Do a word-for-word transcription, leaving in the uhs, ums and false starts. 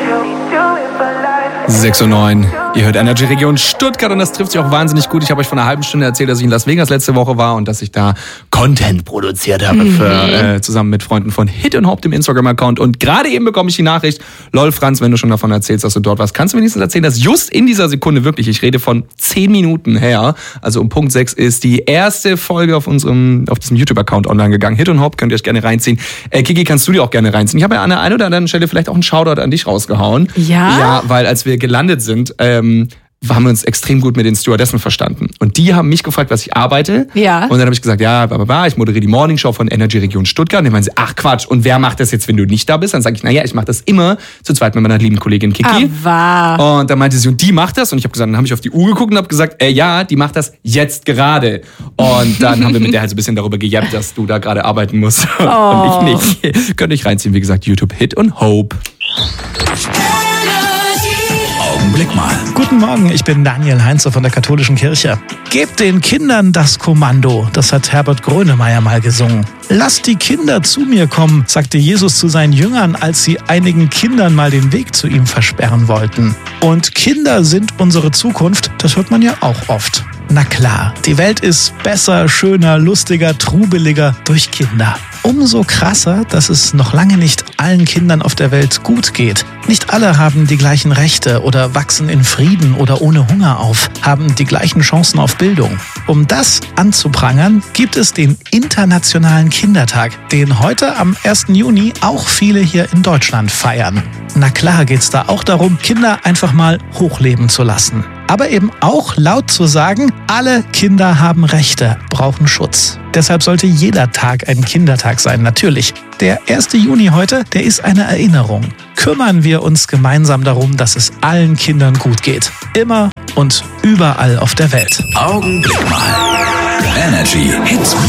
sechs Uhr neun. Ihr hört Energy Region Stuttgart und das trifft sich auch wahnsinnig gut. Ich habe euch vor einer halben Stunde erzählt, dass ich in Las Vegas letzte Woche war und dass ich da Content produziert habe Mhm. für, äh, zusammen mit Freunden von Hit and Hope, dem Instagram-Account. Und gerade eben bekomme ich die Nachricht, lol Franz, wenn du schon davon erzählst, dass du dort warst, kannst du wenigstens erzählen, dass just in dieser Sekunde wirklich, ich rede von zehn Minuten her, also um Punkt sechs ist die erste Folge auf unserem, auf diesem YouTube-Account online gegangen. Hit and Hope, könnt ihr euch gerne reinziehen. Äh, Kiki, kannst du dir auch gerne reinziehen. Ich habe ja an der einen oder anderen Stelle vielleicht auch einen Shoutout an dich rausgehauen. Ja? Ja, weil als wir gelandet sind, ähm, haben wir uns extrem gut mit den Stewardessen verstanden. Und die haben mich gefragt, was ich arbeite. Ja. Und dann habe ich gesagt, ja, bla, bla, bla, ich moderiere die Morning Show von Energy Region Stuttgart. Und dann meinen sie, ach Quatsch, und wer macht das jetzt, wenn du nicht da bist? Dann sage ich, naja, ich mache das immer zu zweit mit meiner lieben Kollegin Kiki. Ah, wahr. Und dann meinte sie, und die macht das? Und ich habe gesagt, dann habe ich auf die Uhr geguckt und habe gesagt, äh, ja, die macht das jetzt gerade. Und dann haben wir mit der halt so ein bisschen darüber gejappt, dass du da gerade arbeiten musst Oh. und ich nicht. Könnt euch reinziehen, wie gesagt, YouTube Hit und Hope. Augenblick mal. Guten Morgen, ich bin Daniel Heinze von der Katholischen Kirche. Gebt den Kindern das Kommando, das hat Herbert Grönemeyer mal gesungen. Lasst die Kinder zu mir kommen, sagte Jesus zu seinen Jüngern, als sie einigen Kindern mal den Weg zu ihm versperren wollten. Und Kinder sind unsere Zukunft, das hört man ja auch oft. Na klar, die Welt ist besser, schöner, lustiger, trubeliger durch Kinder. Umso krasser, dass es noch lange nicht allen Kindern auf der Welt gut geht. Nicht alle haben die gleichen Rechte oder wachsen in Frieden oder ohne Hunger auf, haben die gleichen Chancen auf Bildung. Um das anzuprangern, gibt es den Internationalen Kindertag, den heute am ersten Juni auch viele hier in Deutschland feiern. Na klar geht's da auch darum, Kinder einfach mal hochleben zu lassen. Aber eben auch laut zu sagen, alle Kinder haben Rechte, brauchen Schutz. Deshalb sollte jeder Tag ein Kindertag sein, natürlich. Der erste Juni heute, der ist eine Erinnerung. Kümmern wir uns gemeinsam darum, dass es allen Kindern gut geht. Immer und überall auf der Welt. Augenblick mal. Energy Hits